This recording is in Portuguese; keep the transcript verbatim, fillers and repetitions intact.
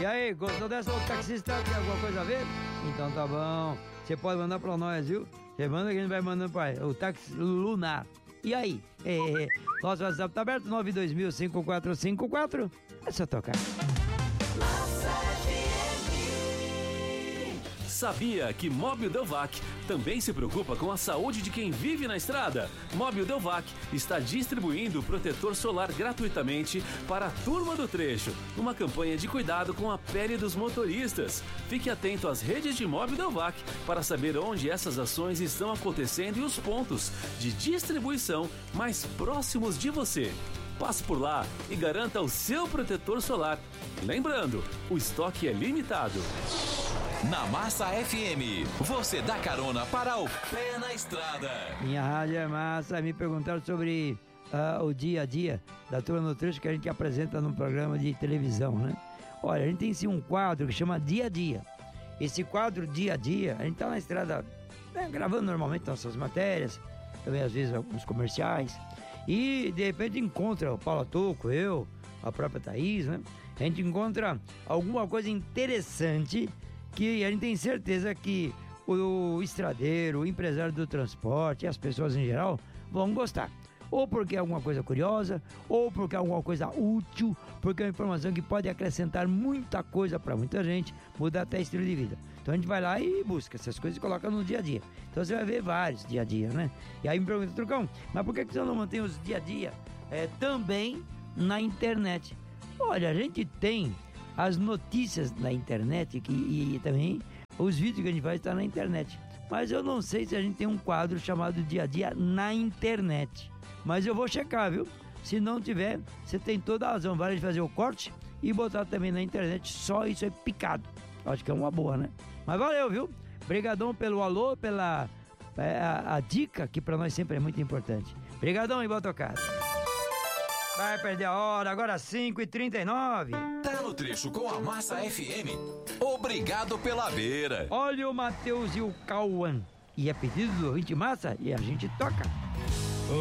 E aí, gostou dessa? O taxista tem alguma coisa a ver? Então tá bom. Você pode mandar pra nós, viu? Você manda que a gente vai mandando pra o táxi lunar. E aí? É, nosso WhatsApp tá aberto, nove dois mil, cinco quatro cinco quatro. É só tocar. Sabia que Móbil Delvac também se preocupa com a saúde de quem vive na estrada? Móbil Delvac está distribuindo protetor solar gratuitamente para a turma do trecho. Uma campanha de cuidado com a pele dos motoristas. Fique atento às redes de Móbil Delvac para saber onde essas ações estão acontecendo e os pontos de distribuição mais próximos de você. Passe por lá e garanta o seu protetor solar. Lembrando, o estoque é limitado. Na Massa F M, você dá carona para o pé na estrada. Minha rádio é massa. Me perguntaram sobre uh, o dia a dia da turma no trecho que a gente apresenta num programa de televisão, né? Olha, a gente tem sim um quadro que chama Dia a Dia. Esse quadro Dia a Dia, a gente tá na estrada, né, gravando normalmente nossas matérias, também às vezes alguns comerciais, e de repente encontra o Paulo Toco, eu, a própria Thaís, né? A gente encontra alguma coisa interessante que a gente tem certeza que o estradeiro, o empresário do transporte e as pessoas em geral vão gostar. Ou porque é alguma coisa curiosa, ou porque é alguma coisa útil, porque é uma informação que pode acrescentar muita coisa para muita gente, mudar até estilo de vida. Então a gente vai lá e busca essas coisas e coloca no dia a dia. Então você vai ver vários dia a dia, né? E aí me pergunta, Trucão, mas por que você não mantém os dia a dia é, também na internet? Olha, a gente tem as notícias na internet que, e, e também os vídeos que a gente vai estar na internet. Mas eu não sei se a gente tem um quadro chamado Dia a Dia na internet. Mas eu vou checar, viu? Se não tiver, você tem toda a razão. Vale fazer o corte e botar também na internet. Só isso é picado. Acho que é uma boa, né? Mas valeu, viu? Obrigadão pelo alô, pela é, a, a dica, que pra nós sempre é muito importante. Obrigadão e boa tocada. Vai perder a hora, agora cinco e trinta e nove. Tá no trecho com a Massa F M. Obrigado pela beira. Olha o Matheus e o Cauã. E é pedido do ouvinte Massa e a gente toca.